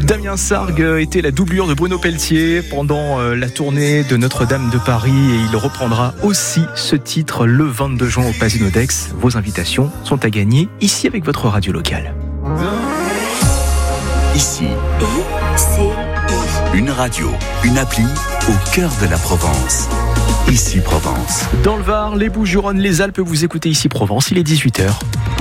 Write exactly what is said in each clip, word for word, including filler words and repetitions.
Damien Sargue était la doublure de Bruno Pelletier pendant la tournée de Notre-Dame de Paris et il reprendra aussi ce titre le vingt-deux juin au Casino d'Aix. Vos invitations sont à gagner ici avec votre radio locale. Ici, une radio, une appli au cœur de la Provence. Ici Provence. Dans le Var, les Bouches-du-Rhône, les Alpes, vous écoutez Ici Provence, il est dix-huit heures.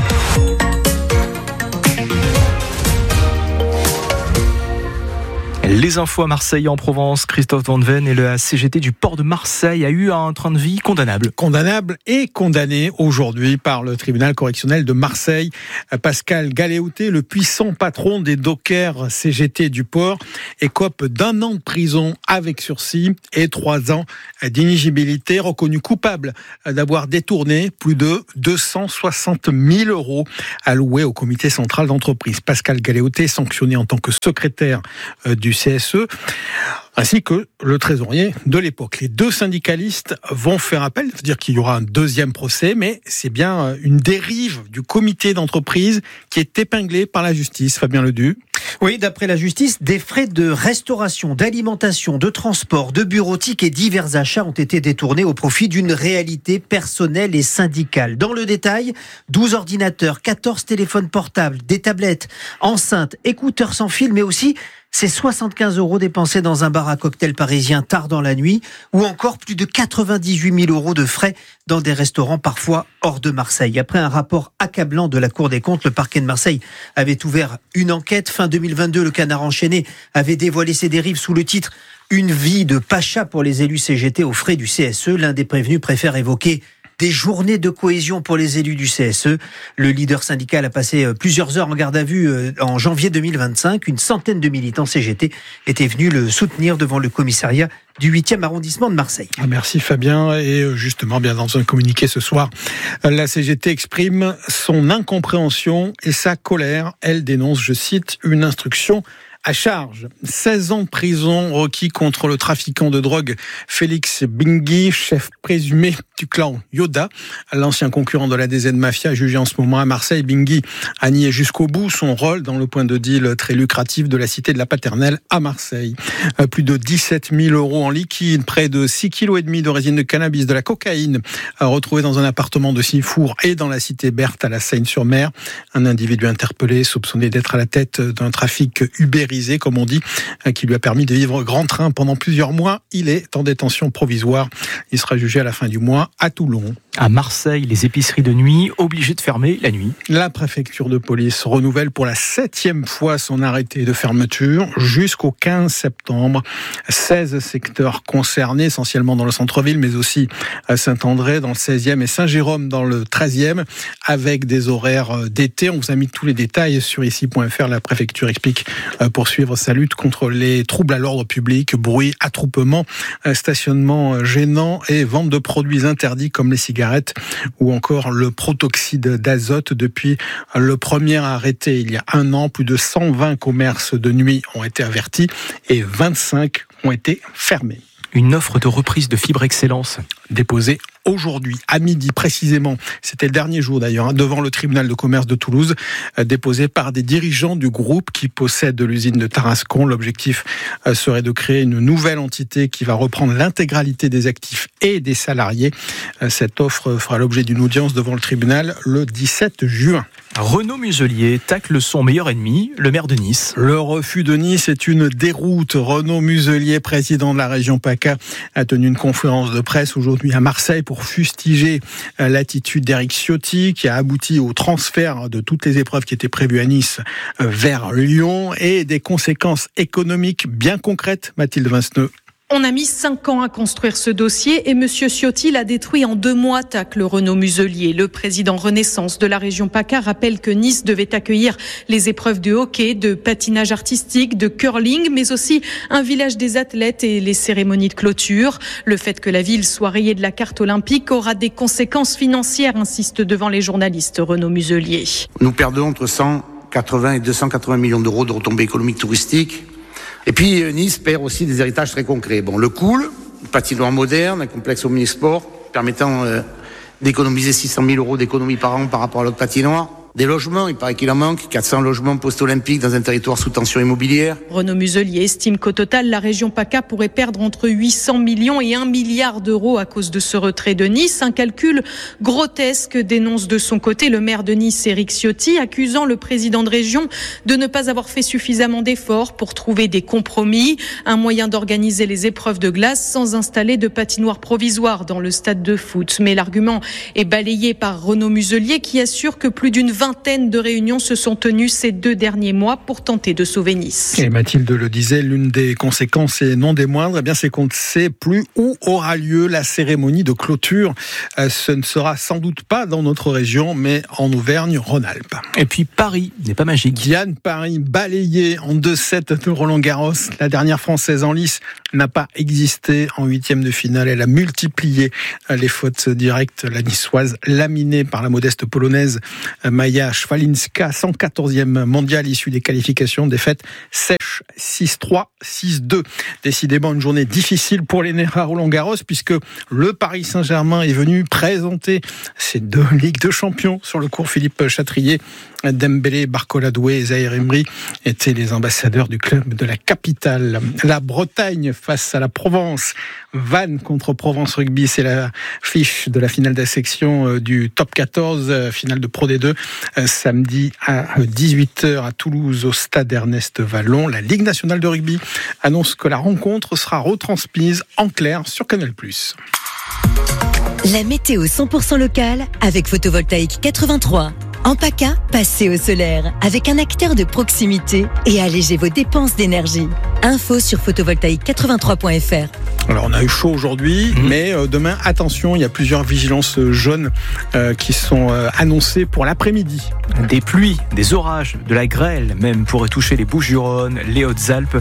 Les infos à Marseille en Provence, Christophe Van Ven et le C G T du port de Marseille a eu un train de vie condamnable. Condamnable et condamné aujourd'hui par le tribunal correctionnel de Marseille. Pascal Galéouté, le puissant patron des dockers C G T du port, écope d'un an de prison avec sursis et trois ans d'inéligibilité, reconnu coupable d'avoir détourné plus de deux cent soixante mille euros alloués au comité central d'entreprise. Pascal Galéouté, sanctionné en tant que secrétaire du C S E, ainsi que le trésorier de l'époque. Les deux syndicalistes vont faire appel, c'est-à-dire qu'il y aura un deuxième procès, mais c'est bien une dérive du comité d'entreprise qui est épinglée par la justice. Fabien Ledu. Oui, d'après la justice, des frais de restauration, d'alimentation, de transport, de bureautique et divers achats ont été détournés au profit d'une réalité personnelle et syndicale. Dans le détail, douze ordinateurs, quatorze téléphones portables, des tablettes, enceintes, écouteurs sans fil, mais aussi ces soixante-quinze euros dépensés dans un bar à cocktail parisien tard dans la nuit, ou encore plus de quatre-vingt-dix-huit mille euros de frais dans des restaurants parfois hors de Marseille. Après un rapport accablant de la Cour des comptes, le parquet de Marseille avait ouvert une enquête. Fin deux mille vingt-deux, le Canard enchaîné avait dévoilé ses dérives sous le titre « Une vie de pacha pour les élus C G T aux frais du C S E ». L'un des prévenus préfère évoquer des journées de cohésion pour les élus du C S E. Le leader syndical a passé plusieurs heures en garde à vue en janvier deux mille vingt-cinq. Une centaine de militants C G T étaient venus le soutenir devant le commissariat du huitième arrondissement de Marseille. Merci Fabien. Et justement, bien dans un communiqué ce soir, la C G T exprime son incompréhension et sa colère. Elle dénonce, je cite, une instruction à charge. seize ans de prison requis contre le trafiquant de drogue Félix Bingui, chef présumé du clan Yoda, l'ancien concurrent de la D Z Mafia, jugé en ce moment à Marseille. Bingui a nié jusqu'au bout son rôle dans le point de deal très lucratif de la cité de la Paternelle à Marseille. Plus de dix-sept mille euros en liquide, près de six virgule cinq kilos de résine de cannabis, de la cocaïne retrouvée dans un appartement de Sifour et dans la cité Berthe à la Seine-sur-Mer. Un individu interpellé, soupçonné d'être à la tête d'un trafic ubérisé, comme on dit, qui lui a permis de vivre grand train pendant plusieurs mois. Il est en détention provisoire. Il sera jugé à la fin du mois à Toulon. À Marseille, les épiceries de nuit obligées de fermer la nuit. La préfecture de police renouvelle pour la septième fois son arrêté de fermeture jusqu'au quinze septembre. seize secteurs concernés, essentiellement dans le centre-ville, mais aussi à Saint-André, dans le seizième, et Saint-Jérôme, dans le treizième, avec des horaires d'été. On vous a mis tous les détails sur ici point f r. La préfecture explique poursuivre sa lutte contre les troubles à l'ordre public, bruit, attroupement, stationnement gênant et vente de produits interdits comme les cigarettes ou encore le protoxyde d'azote. Depuis le premier arrêté il y a un an, plus de cent vingt commerces de nuit ont été avertis et vingt-cinq ont été fermés. Une offre de reprise de Fibre Excellence déposée aujourd'hui, à midi précisément, c'était le dernier jour d'ailleurs, devant le tribunal de commerce de Toulouse, déposée par des dirigeants du groupe qui possède l'usine de Tarascon. L'objectif serait de créer une nouvelle entité qui va reprendre l'intégralité des actifs et des salariés. Cette offre fera l'objet d'une audience devant le tribunal le dix-sept juin. Renaud Muselier tacle son meilleur ennemi, le maire de Nice. Le refus de Nice est une déroute. Renaud Muselier, président de la région PACA, a tenu une conférence de presse aujourd'hui à Marseille pour fustiger l'attitude d'Éric Ciotti qui a abouti au transfert de toutes les épreuves qui étaient prévues à Nice vers Lyon et des conséquences économiques bien concrètes. Mathilde Vinceneux. On a mis cinq ans à construire ce dossier et M. Ciotti l'a détruit en deux mois, tacle Renaud Muselier. Le président Renaissance de la région PACA rappelle que Nice devait accueillir les épreuves de hockey, de patinage artistique, de curling, mais aussi un village des athlètes et les cérémonies de clôture. Le fait que la ville soit rayée de la carte olympique aura des conséquences financières, insiste devant les journalistes Renaud Muselier. Nous perdons entre cent quatre-vingts et deux cent quatre-vingts millions d'euros de retombées économiques touristiques. Et puis Nice perd aussi des héritages très concrets. Bon, le Cool, une patinoire moderne, un complexe omnisport permettant euh, d'économiser six cent mille euros d'économie par an par rapport à l'autre patinoire. Des logements, il paraît qu'il en manque, quatre cents logements post-olympiques dans un territoire sous tension immobilière. Renaud Muselier estime qu'au total, la région PACA pourrait perdre entre huit cents millions et un milliard d'euros à cause de ce retrait de Nice. Un calcul grotesque, dénonce de son côté le maire de Nice, Éric Ciotti, accusant le président de région de ne pas avoir fait suffisamment d'efforts pour trouver des compromis. Un moyen d'organiser les épreuves de glace sans installer de patinoire provisoire dans le stade de foot. Mais l'argument est balayé par Renaud Muselier qui assure que plus d'une vingtaine de réunions se sont tenues ces deux derniers mois pour tenter de sauver Nice. Et Mathilde le disait, l'une des conséquences et non des moindres, eh bien c'est qu'on ne sait plus où aura lieu la cérémonie de clôture. Euh, ce ne sera sans doute pas dans notre région, mais en Auvergne-Rhône-Alpes. Et puis Paris n'est pas magique. Diane Paris, balayée en deux sept de Roland-Garros. La dernière Française en lice n'a pas existé en huitième de finale. Elle a multiplié les fautes directes. La niçoise laminée par la modeste polonaise Maja Szwalinska, cent quatorzième mondiale issue des qualifications, défaite sèche six trois, six deux. Décidément une journée difficile pour les Néerlandais à Roland-Garros puisque le Paris Saint-Germain est venu présenter ses deux Ligues de Champions sur le cours Philippe Chatrier. Dembélé, Barcola Doué et Zahir Emery étaient les ambassadeurs du club de la capitale. La Bretagne face à la Provence. Vannes contre Provence Rugby, c'est la fiche de la finale de la section du top quatorze, finale de Pro D deux, samedi à dix-huit heures à Toulouse au stade Ernest Vallon. La Ligue nationale de rugby annonce que la rencontre sera retransmise en clair sur Canal plus. La météo cent pour cent locale avec Photovoltaïque quatre-vingt-trois. En PACA, passez au solaire avec un acteur de proximité et allégez vos dépenses d'énergie. Info sur photovoltaïque quatre-vingt-trois point f r. Alors on a eu chaud aujourd'hui, mmh. mais euh, demain, attention, il y a plusieurs vigilances jaunes euh, qui sont euh, annoncées pour l'après-midi. Des pluies, des orages, de la grêle même pourraient toucher les Bouches-du-Rhône, les Hautes-Alpes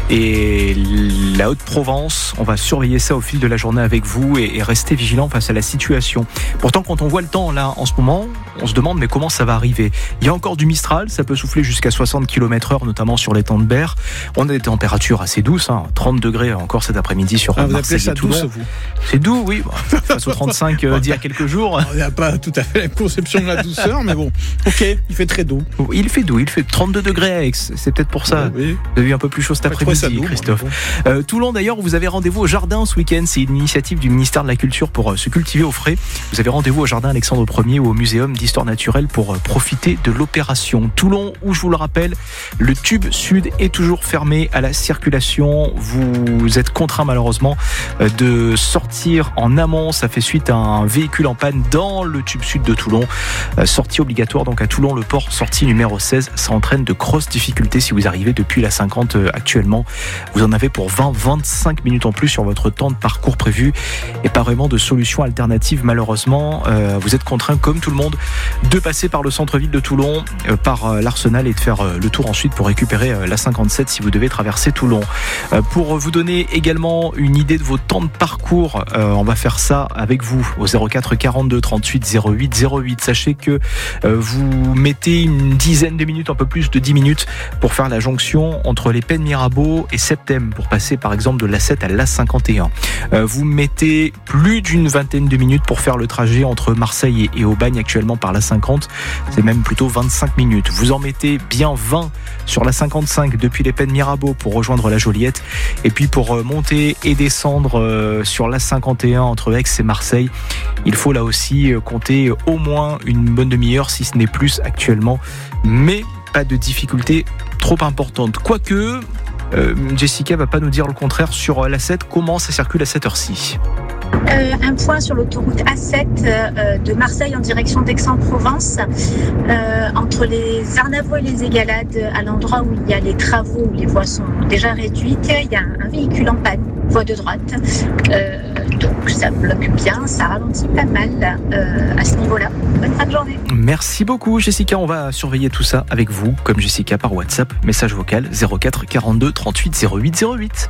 et la Haute-Provence. On va surveiller ça au fil de la journée avec vous et, et rester vigilant face à la situation. Pourtant, quand on voit le temps là en ce moment, on se demande mais comment ça va arriver. Il y a encore du Mistral, ça peut souffler jusqu'à soixante kilomètres heure, notamment sur l'étang de Berre. On a des températures assez douces, hein, trente degrés encore cet après-midi sur ah, vous Marseille appelez ça et Toulon. Douce, vous C'est doux, oui. Bon, face aux trente-cinq euh, d'il y a quelques jours. On n'a pas tout à fait la conception de la douceur, mais bon, ok, il fait très doux. Il fait doux, il fait trente-deux degrés à Aix. C'est peut-être pour ça. Oui. Vous avez eu un peu plus chaud cet après-midi, doux, Christophe. Bon. Euh, Toulon, d'ailleurs, vous avez rendez-vous au jardin ce week-end. C'est une initiative du ministère de la Culture pour euh, se cultiver au frais. Vous avez rendez-vous au jardin Alexandre Ier ou au Muséum d'Histoire Naturelle pour euh, profiter de l'opération. Toulon, où je vous le rappelle, le tube sud est toujours fermé à la circulation. Vous êtes contraint malheureusement euh, de sortir en amont. Ça fait suite à un véhicule en panne dans le tube sud de Toulon. Euh, sortie obligatoire donc à Toulon, le port, sortie numéro seize. Ça entraîne de grosses difficultés si vous arrivez depuis la cinquante euh, actuellement. Vous en avez pour vingt à vingt-cinq minutes en plus sur votre temps de parcours prévu et pas vraiment de solution alternative malheureusement. Euh, vous êtes contraint comme tout le monde de passer par le centre-ville de Toulon, euh, par euh, l'Arsenal et de faire euh, le tour ensuite pour récupérer euh, la cinquante-sept si vous devez traverser Toulon. Euh, pour vous donner également une idée de vos temps de parcours, euh, on va faire ça avec vous au zéro quatre quarante-deux trente-huit zéro huit zéro huit. Sachez que euh, vous mettez une dizaine de minutes, un peu plus de dix minutes pour faire la jonction entre les Pennes Mirabeau et Septem pour passer par exemple de l'A sept à l'A cinquante et un. Euh, vous mettez plus d'une vingtaine de minutes pour faire le trajet entre Marseille et, et Aubagne actuellement par l'A cinquante. C'est même plutôt vingt-cinq minutes. Vous en mettez bien vingt sur l'A cinquante-cinq depuis les Pennes Mirabeau pour rejoindre la Joliette. Et puis pour euh, monter et descendre euh, sur l'A cinquante et un entre Aix et Marseille, il faut là aussi euh, compter au moins une bonne demi-heure si ce n'est plus actuellement. Mais pas de difficulté trop importante. Quoique, euh, Jessica va pas nous dire le contraire sur l'A sept. Comment ça circule à cette heure-ci ? Euh, un point sur l'autoroute A sept euh, de Marseille en direction d'Aix-en-Provence, euh, entre les Arnavaux et les Égalades, à l'endroit où il y a les travaux, où les voies sont déjà réduites, il y a un, un véhicule en panne, voie de droite. Euh, donc ça bloque bien, ça ralentit pas mal euh, à ce niveau-là. Bonne fin de journée. Merci beaucoup Jessica, on va surveiller tout ça avec vous, comme Jessica par WhatsApp, message vocal zéro quatre quarante-deux trente-huit zéro huit zéro huit.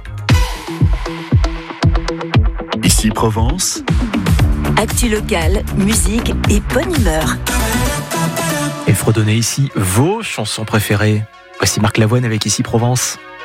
Ici Provence. Actu locale, musique et bonne humeur. Et fredonnez ici vos chansons préférées. Voici Marc Lavoine avec Ici Provence.